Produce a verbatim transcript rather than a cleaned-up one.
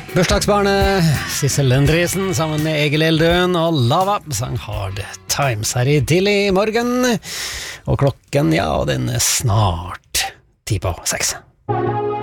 Bursdagsbarnet Sissel Endresen sammen med Egil Eldøen og Lava sang Hard Times her i tidlig morgen. Og klokken, ja, den er snart ti på seks.